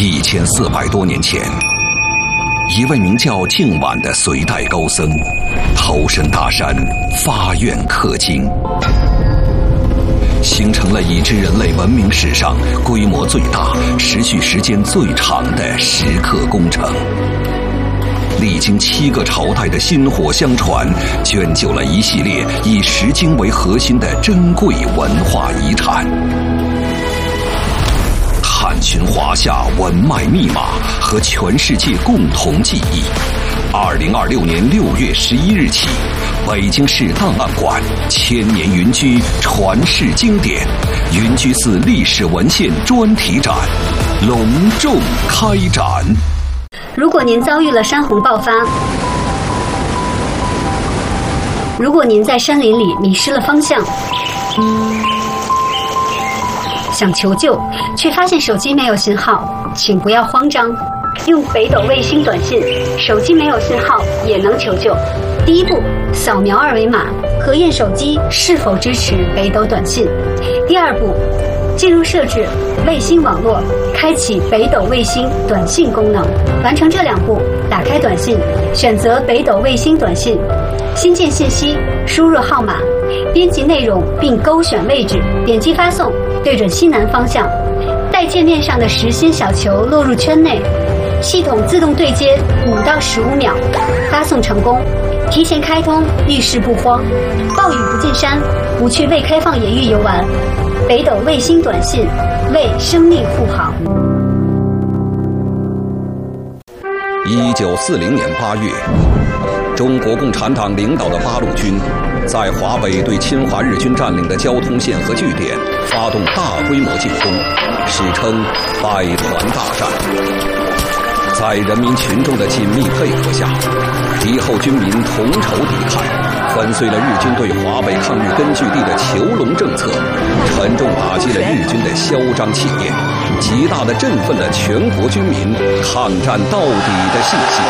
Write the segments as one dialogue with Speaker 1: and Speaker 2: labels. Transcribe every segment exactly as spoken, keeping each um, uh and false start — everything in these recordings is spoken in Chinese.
Speaker 1: 一千四百多年前，一位名叫净晚的隋代高僧，投身大山，发愿刻经，形成了已知人类文明史上规模最大、持续时间最长的石刻工程。历经七个朝代的薪火相传，卷就了一系列以石经为核心的珍贵文化遗产。探寻华夏文脉密码，和全世界共同记忆。二零二六年六月十一日起，北京市档案馆千年云居传世经典云居寺历史文献专题展隆重开展。
Speaker 2: 如果您遭遇了山洪爆发，如果您在山林里迷失了方向，想求救却发现手机没有信号，请不要慌张，用北斗卫星短信，手机没有信号也能求救。第一步，扫描二维码，核验手机是否支持北斗短信。第二步，进入设置卫星网络，开启北斗卫星短信功能。完成这两步，打开短信，选择北斗卫星短信，新建信息，输入号码，编辑内容并勾选位置，点击发送，对准西南方向，待界面上的实心小球落入圈内，系统自动对接五到十五秒，发送成功。提前开通，遇事不慌，暴雨不进山，不去未开放野域游玩。北斗卫星短信，为生命护航。
Speaker 1: 一九四零年八月，中国共产党领导的八路军在华北对侵华日军占领的交通线和据点发动大规模进攻，史称百团大战。在人民群众的紧密配合下，敌后军民同仇敌忾，粉碎了日军对华北抗日根据地的囚笼政策，沉重打击了日军的嚣张气焰，极大地振奋了全国军民抗战到底的信心。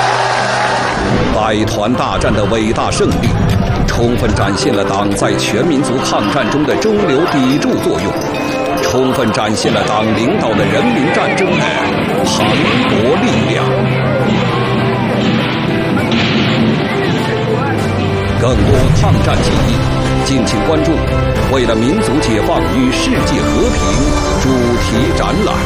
Speaker 1: 百团大战的伟大胜利，充分展现了党在全民族抗战中的中流砥柱作用，充分展现了党领导的人民战争的磅礴力量。更多抗战记忆，敬请关注《为了民族解放与世界和平》主题展览。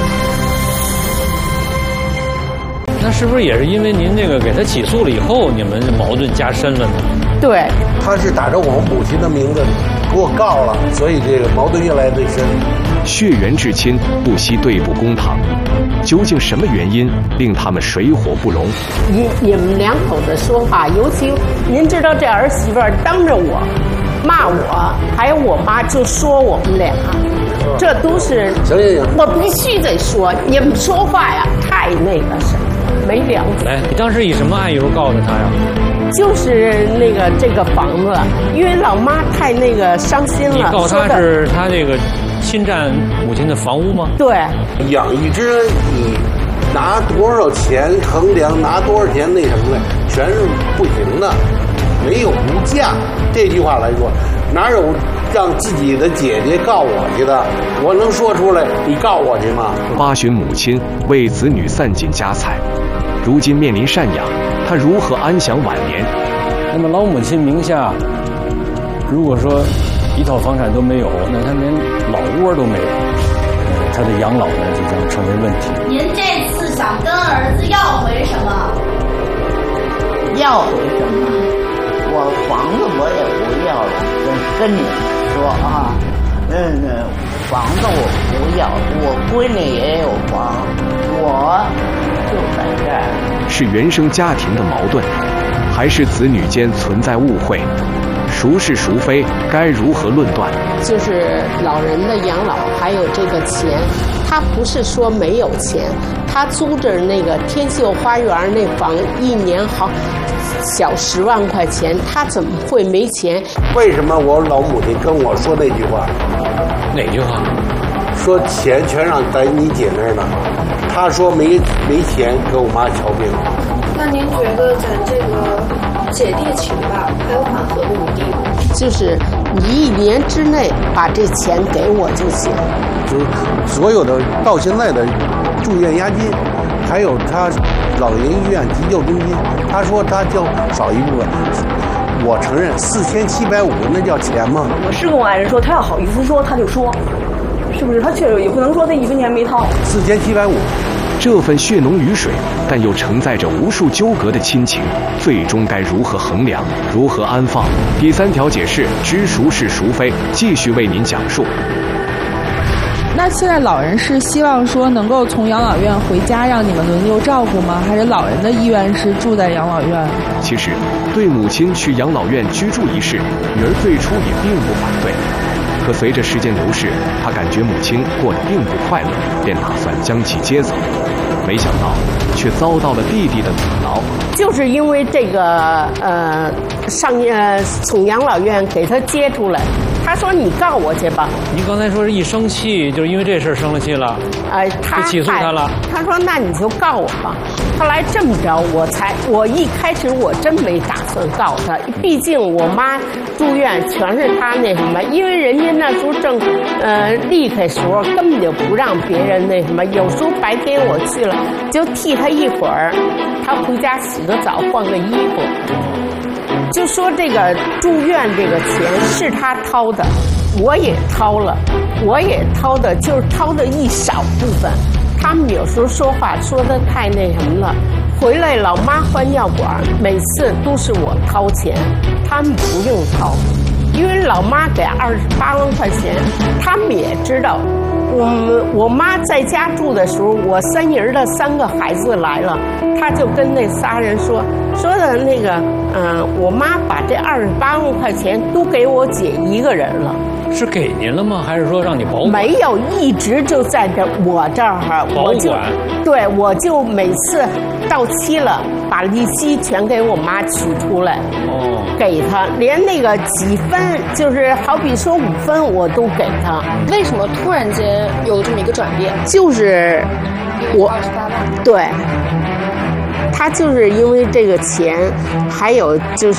Speaker 3: 那是不是也是因为您这个给他起诉了以后，你们矛盾加深了呢？
Speaker 4: 对，
Speaker 5: 他是打着我母亲的名字给我告了，所以这个矛盾越来越深。
Speaker 6: 血缘至亲，不惜对簿公堂，究竟什么原因令他们水火不容？
Speaker 4: 你你们两口子说话，尤其您知道这儿媳妇儿当着我骂我，还有我妈就说我们俩，这都是
Speaker 5: 行行行，
Speaker 4: 我必须得说，你们说话呀太那个什么，没良心。
Speaker 3: 来，你当时以什么案由告的他呀？
Speaker 4: 就是那个这个房子，因为老妈太那个伤心了。
Speaker 3: 你告他是他这个侵占母亲的房屋吗？
Speaker 4: 对，
Speaker 5: 养育之恩，你拿多少钱衡量，拿多少钱那什么的，全是不行的，没有无价。这句话来说，哪有让自己的姐姐告我去的？我能说出来你告我去吗？
Speaker 6: 八旬母亲为子女散尽家财，如今面临赡养，她如何安享晚年？
Speaker 3: 那么老母亲名下，如果说一套房产都没有，那她连老窝都没有，她的养老呢就将成为问题。
Speaker 7: 您这次想跟儿子要回什么？
Speaker 8: 要回什么？我房子我也不要了，跟跟你说啊，嗯，房子我不要，我闺女也有房，我就在这儿。
Speaker 6: 是原生家庭的矛盾，还是子女间存在误会？孰是孰非，该如何论断？
Speaker 4: 就是老人的养老还有这个钱，他不是说没有钱，他租着那个天秀花园那房，一年好小十万块钱，他怎么会没钱？
Speaker 5: 为什么我老母亲跟我说那句话？
Speaker 3: 哪句话？
Speaker 5: 说钱全让在你姐那儿呢，她说没没钱给我妈瞧病。
Speaker 7: 那您觉得咱这个姐弟情吧，还有缓和的余地吗？
Speaker 4: 就是你一年之内把这钱给我就行。
Speaker 5: 就是所有的到现在的住院押金，还有他老人医院急救中心，他说他交少一部分。我承认四千七百五那叫钱吗？
Speaker 9: 我是跟我爱人说，他要好意思说他就说，是不是？他确实也不能说他一分钱没掏。
Speaker 5: 四千七百五。
Speaker 6: 这份血浓于水，但又承载着无数纠葛的亲情，最终该如何衡量，如何安放？第三条解释知孰是孰非，继续为您讲述。
Speaker 10: 那现在老人是希望说能够从养老院回家，让你们轮流照顾吗？还是老人的意愿是住在养老院？
Speaker 6: 其实，对母亲去养老院居住一事，女儿最初也并不反对。可随着时间流逝，她感觉母亲过得并不快乐，便打算将其接走。没想到，却遭到了弟弟的阻挠。
Speaker 4: 就是因为这个，呃，上呃从养老院给他接出来，他说你告我去吧。
Speaker 3: 您刚才说是一生气，就是因为这事生了气了，
Speaker 4: 呃，他
Speaker 3: 就起诉他了。
Speaker 4: 他说那你就告我吧。后来这么着，我才我一开始我真没打算告他，毕竟我妈住院全是他那什么，因为人家那时候正呃离开时候，根本就不让别人那什么。有时候白天我去了，就替他一会儿，他回家洗个澡，换个衣服。就说这个住院这个钱是他掏的，我也掏了，我也掏的，就是掏的一少部分。他们有时候说话说的太那什么了，回来老妈换药管，每次都是我掏钱，他们不用掏，因为老妈给二十八万块钱，他们也知道。我我妈在家住的时候，我三姨的三个孩子来了，她就跟那仨人说说的那个，嗯、呃，我妈把这二十八万块钱都给我姐一个人了。
Speaker 3: 是给您了吗？还是说让你保管？
Speaker 4: 没有，一直就在这我这儿哈，
Speaker 3: 保管。
Speaker 4: 对，我就每次到期了，把利息全给我妈取出来，哦，给她，连那个几分，就是好比说五分，我都给她。
Speaker 7: 为什么突然间有了这么一个转变？
Speaker 4: 就是我
Speaker 7: 二十八万，
Speaker 4: 对。他就是因为这个钱，还有就是，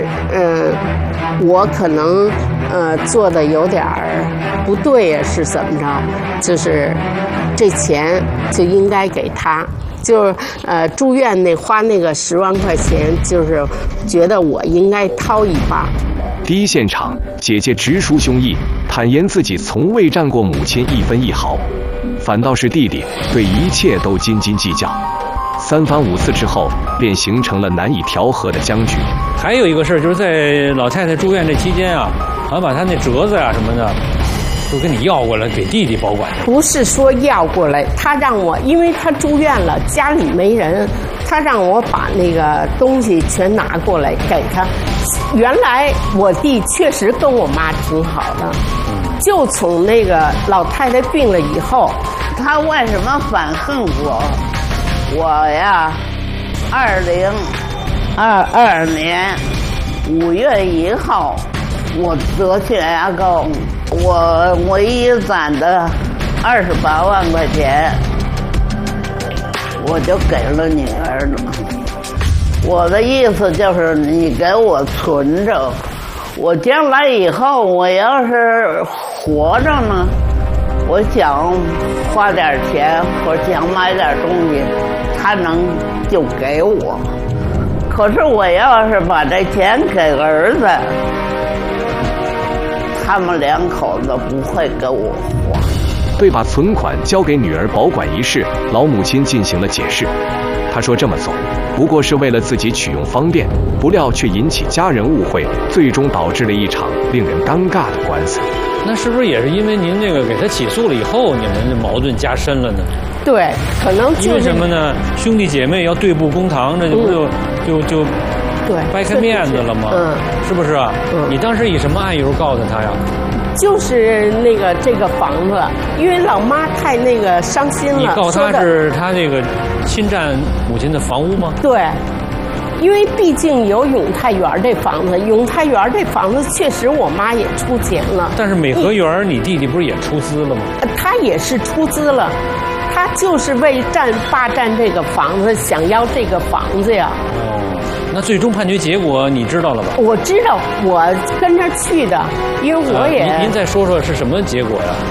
Speaker 4: 呃，我可能呃做的有点儿不对呀，是怎么着？就是这钱就应该给他，就是呃住院那花那个十万块钱，就是觉得我应该掏一把。
Speaker 6: 第一现场，姐姐直抒胸臆，坦言自己从未占过母亲一分一毫，反倒是弟弟对一切都斤斤计较。三番五次之后，便形成了难以调和的僵局。
Speaker 3: 还有一个事儿，就是在老太太住院这期间啊，好像把她那折子啊什么的，都跟你要过来给弟弟保管。
Speaker 4: 不是说要过来，他让我，因为他住院了，家里没人，他让我把那个东西全拿过来给他。原来我弟确实跟我妈挺好的，就从那个老太太病了以后，
Speaker 8: 他为什么反恨我？我呀，二零二二年五月一号，我得血压高，我唯一攒的二十八万块钱，我就给了你儿子。我的意思就是你给我存着，我将来以后我要是活着呢，我想花点钱或者想买点东西，他能就给我。可是我要是把这钱给儿子，他们两口子不会给我花。
Speaker 6: 对把存款交给女儿保管一事，老母亲进行了解释。她说这么做不过是为了自己取用方便，不料却引起家人误会，最终导致了一场令人尴尬的官司。
Speaker 3: 那是不是也是因为您这个给他起诉了以后，你们的矛盾加深了呢？
Speaker 4: 对，可能就是
Speaker 3: 因为什么呢？兄弟姐妹要对簿公堂，那就不就、嗯、就就
Speaker 4: 对
Speaker 3: 掰开面子了吗？
Speaker 4: 嗯，
Speaker 3: 是不是啊？嗯，你当时以什么案由告的他呀？
Speaker 4: 就是那个这个房子，因为老妈太那个伤心了。
Speaker 3: 你告他是他那个侵占母亲的房屋吗？
Speaker 4: 对。因为毕竟有永泰园这房子，永泰园这房子确实我妈也出钱了。
Speaker 3: 但是美和园你弟弟不是也出资了吗？
Speaker 4: 他也是出资了，他就是为占霸占这个房子，想要这个房子呀。
Speaker 3: 哦，那最终判决结果你知道了吧？
Speaker 4: 我知道，我跟着去的，因为我也。
Speaker 3: 啊、您您再说说是什么结果呀？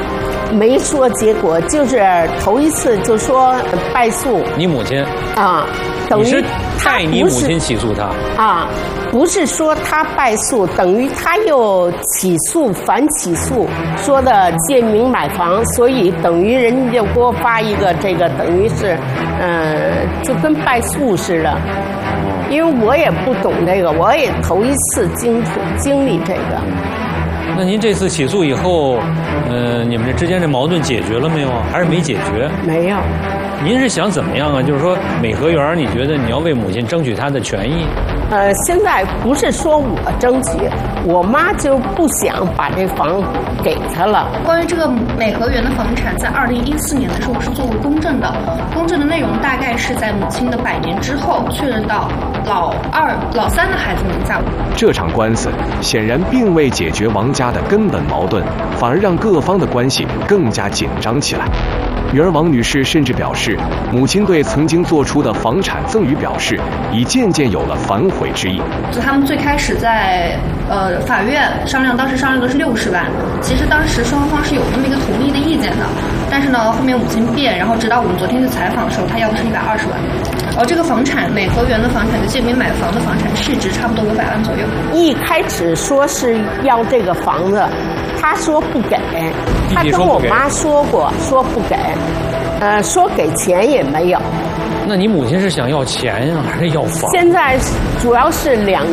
Speaker 4: 没说结果，就是头一次就说败诉。
Speaker 3: 你母亲
Speaker 4: 啊，等于
Speaker 3: 代你母亲起诉他
Speaker 4: 啊，不是说他败诉，等于他又起诉反起诉，说的借名买房，所以等于人家就给我发一个这个，等于是，呃，就跟败诉似的。因为我也不懂这个，我也头一次经经历这个。
Speaker 3: 那您这次起诉以后，呃，你们这之间的矛盾解决了没有啊？还是没解决？
Speaker 4: 没有。
Speaker 3: 您是想怎么样啊？就是说，美和园，你觉得你要为母亲争取她的权益？
Speaker 4: 呃，现在不是说我争取，我妈就不想把这房给她了。
Speaker 11: 关于这个美和园的房产，在二零一四年的时候是做过公证的，公证的内容大概是在母亲的百年之后确认到老二、老三的孩子名下。
Speaker 6: 这场官司显然并未解决王家的根本矛盾，反而让各方的关系更加紧张起来。女儿王女士甚至表示，母亲对曾经做出的房产赠与表示，已渐渐有了反悔之意。
Speaker 11: 就他们最开始在呃法院商量，当时商量的是六十万，其实当时双方是有那么一个同意的意见的，但是呢，后面母亲变，然后直到我们昨天去采访的时候，她要的是一百二十万。然后这个房产，美和园的房产，就借名买房的房产，市值差不多五百万左右。
Speaker 4: 一开始说是要这个房子，他说不给，他跟我妈说过，说不给，呃，说给钱也没有。
Speaker 3: 那你母亲是想要钱呀，还是要房？
Speaker 4: 现在主要是两